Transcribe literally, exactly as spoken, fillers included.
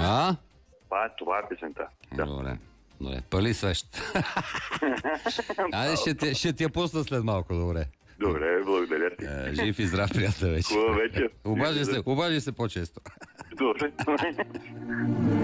А? Това е, това е песента. Да. Добре. Добре. Пали свещ. Айде, ще, ти- ще ти я пусна след малко, добре. Добре, благодаря ти. Е, жив и здрав, приятел вече. Хубава вечер. Обажи се, обажи се по-често. Добре.